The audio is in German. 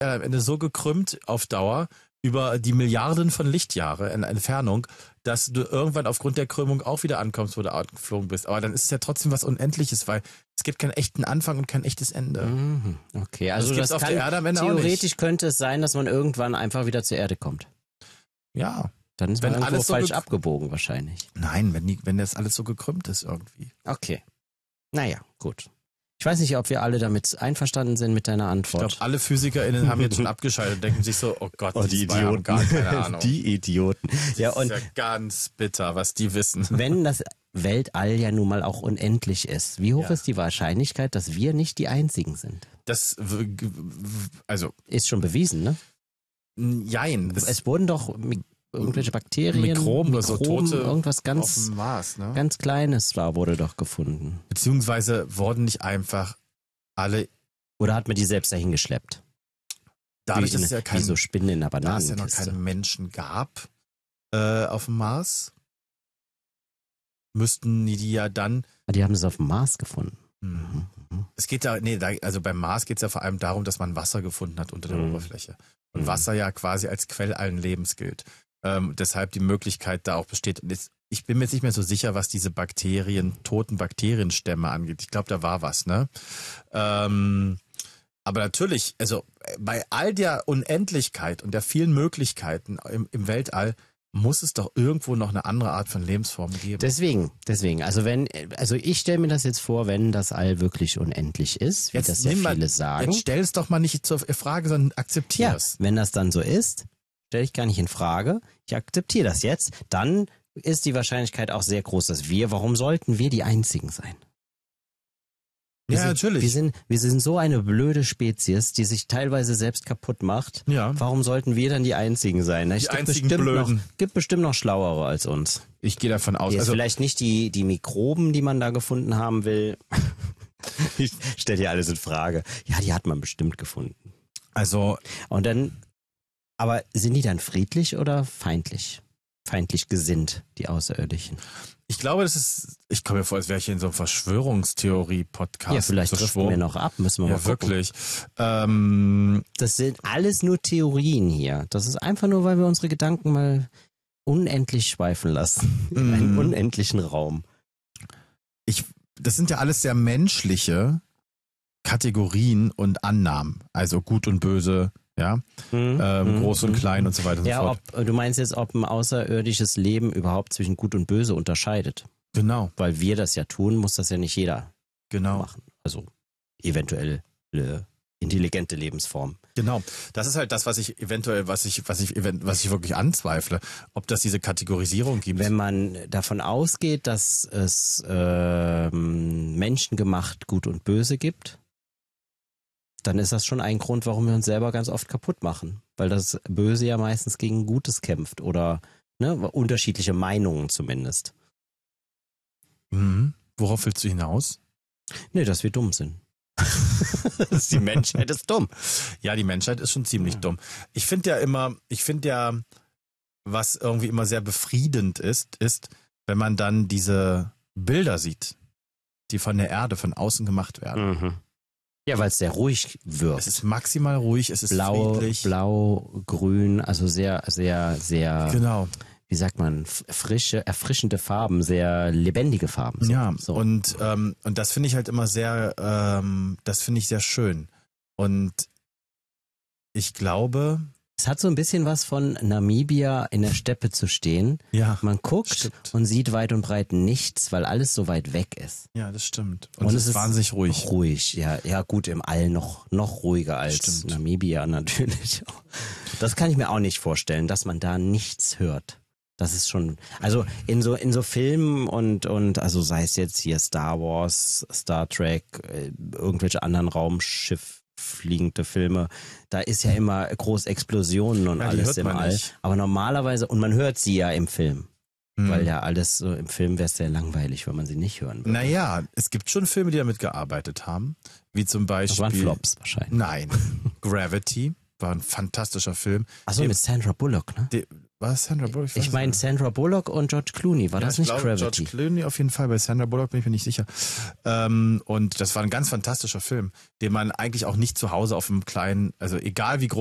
am Ende so gekrümmt auf Dauer über die Milliarden von Lichtjahre in Entfernung, dass du irgendwann aufgrund der Krümmung auch wieder ankommst, wo du angeflogen bist. Aber dann ist es ja trotzdem was Unendliches, weil es gibt keinen echten Anfang und kein echtes Ende. Mhm. Okay, also das auf der Erde am Ende theoretisch könnte es sein, dass man irgendwann einfach wieder zur Erde kommt. Ja. Dann ist man irgendwo falsch abgebogen wahrscheinlich. Nein, wenn das alles so gekrümmt ist irgendwie. Okay. Naja, gut. Ich weiß nicht, ob wir alle damit einverstanden sind mit deiner Antwort. Ich glaube, alle PhysikerInnen haben jetzt schon abgeschaltet und denken sich so, oh Gott, die Idioten haben gar keine Ahnung. Die Idioten. Das ist ja ganz bitter, was die wissen. Wenn das Weltall ja nun mal auch unendlich ist, wie hoch ist die Wahrscheinlichkeit, dass wir nicht die Einzigen sind? Das, ist schon bewiesen, ne? Jein. Es wurden doch irgendwelche Bakterien, Mikroben oder so Tote irgendwas ganz, auf dem Mars, ne? ganz Kleines da wurde doch gefunden. Beziehungsweise wurden nicht einfach alle... Oder hat man die selbst dahin geschleppt? Dadurch, dass es ja wie so Spinnen in der Bananenkiste. Da es ja noch keinen Menschen gab auf dem Mars, müssten die ja dann... Die haben es auf dem Mars gefunden. Mhm. Es geht also beim Mars geht es ja vor allem darum, dass man Wasser gefunden hat unter der Oberfläche. Und Wasser ja quasi als Quell allen Lebens gilt. Deshalb die Möglichkeit da auch besteht. Und ich bin mir jetzt nicht mehr so sicher, was diese toten Bakterienstämme angeht. Ich glaube, da war was, ne? Aber natürlich, also bei all der Unendlichkeit und der vielen Möglichkeiten im Weltall muss es doch irgendwo noch eine andere Art von Lebensform geben. Deswegen. Also ich stelle mir das jetzt vor, wenn das All wirklich unendlich ist, wie jetzt das ja viele sagen. Jetzt stell es doch mal nicht zur Frage, sondern akzeptier es. Wenn das dann so ist, stelle ich gar nicht in Frage. Ich akzeptiere das jetzt. Dann ist die Wahrscheinlichkeit auch sehr groß, dass warum sollten wir die Einzigen sein? Natürlich. Wir sind so eine blöde Spezies, die sich teilweise selbst kaputt macht. Ja. Warum sollten wir dann die Einzigen sein? Die einzigen Blöden. Gibt bestimmt noch Schlauere als uns. Ich gehe davon aus. Also vielleicht nicht die Mikroben, die man da gefunden haben will. Ich stelle hier alles in Frage. Ja, die hat man bestimmt gefunden. Also. Und dann, aber sind die dann friedlich oder feindlich? Feindlich gesinnt, die Außerirdischen. Ich glaube, ich komme mir vor, als wäre ich in so einem Verschwörungstheorie-Podcast. Ja, vielleicht driften wir noch ab, müssen wir mal gucken. Wirklich. Das sind alles nur Theorien hier. Das ist einfach nur, weil wir unsere Gedanken mal unendlich schweifen lassen. In einen unendlichen Raum. Das sind ja alles sehr menschliche Kategorien und Annahmen. Also gut und böse, ja, groß und klein und so weiter und so fort. Du meinst jetzt, ob ein außerirdisches Leben überhaupt zwischen gut und böse unterscheidet? Genau. Weil wir das ja tun, muss das ja nicht jeder machen. Also eventuell intelligente Lebensform. Genau. Das ist halt das, was ich wirklich anzweifle, ob das diese Kategorisierung gibt. Wenn man davon ausgeht, dass es menschengemacht gut und böse gibt, dann ist das schon ein Grund, warum wir uns selber ganz oft kaputt machen. Weil das Böse ja meistens gegen Gutes kämpft oder unterschiedliche Meinungen zumindest. Worauf willst du hinaus? Nee, dass wir dumm sind. Die Menschheit ist dumm. Ja, die Menschheit ist schon ziemlich dumm. Ich finde ja, was irgendwie immer sehr befriedend ist, wenn man dann diese Bilder sieht, die von der Erde von außen gemacht werden. Ja, weil es sehr ruhig wirkt. Es ist maximal ruhig, es ist friedlich. Blau, grün, also sehr, sehr, sehr, genau. Wie sagt man, erfrischende Farben, sehr lebendige Farben. So. Ja, so. Und das finde ich halt immer sehr, das finde ich sehr schön. Und ich glaube... Es hat so ein bisschen was von Namibia in der Steppe zu stehen. Ja, man guckt und sieht weit und breit nichts, weil alles so weit weg ist. Ja, das stimmt. Und es ist wahnsinnig ruhig. Ruhig, ja gut, im All noch ruhiger als Namibia natürlich. Das kann ich mir auch nicht vorstellen, dass man da nichts hört. Das ist schon, also in so Filmen und also sei es jetzt hier Star Wars, Star Trek, irgendwelche anderen Raumschiff fliegende Filme, da ist ja immer groß Explosionen und alles im All. Nicht. Aber normalerweise, und man hört sie ja im Film. Weil ja alles so im Film wäre es sehr langweilig, wenn man sie nicht hören würde. Naja, es gibt schon Filme, die damit gearbeitet haben. Wie zum Beispiel. Das waren Flops wahrscheinlich. Nein. Gravity war ein fantastischer Film. Achso, mit Sandra Bullock, ne? War es Sandra Bullock? Ich meine Sandra Bullock und George Clooney. War das nicht Gravity? George Clooney auf jeden Fall. Bei Sandra Bullock bin ich mir nicht sicher. Und das war ein ganz fantastischer Film, den man eigentlich auch nicht zu Hause auf einem kleinen, also egal wie groß